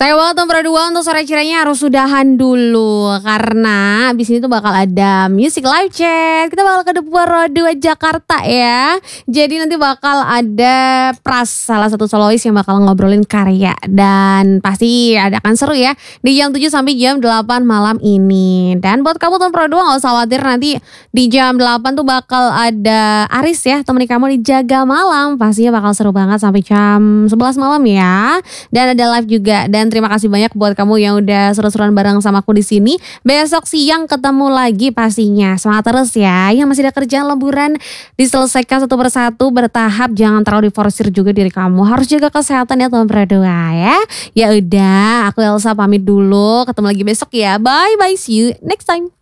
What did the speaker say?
Sayang banget nomor 2 untuk sore ciranya harus sudahan dulu. Karena abis ini tuh bakal ada music live chat. Kita bakal ke Depur 2 Jakarta ya. Jadi nanti bakal ada Pras, salah satu solois yang bakal ngobrolin karya. Dan pasti ada kan seru ya. Di jam 7 sampai jam 8 malam ini. Dan buat kamu nomor 2 gak usah khawatir, nanti di jam 8 tuh bakal ada Aris ya. Temenin kamu di Jaga Malam. Pastinya bakal seru banget sampai jam 11 malam ya. Dan ada live juga. Dan terima kasih banyak buat kamu yang udah seru-seruan bareng sama aku di sini. Besok siang ketemu lagi pastinya. Semangat terus ya. Yang masih ada kerjaan lemburan diselesaikan satu persatu bertahap. Jangan terlalu diforsir juga diri kamu. Harus jaga kesehatan ya teman berdua ya. Ya udah, aku Elsa pamit dulu. Ketemu lagi besok ya. Bye bye, see you next time.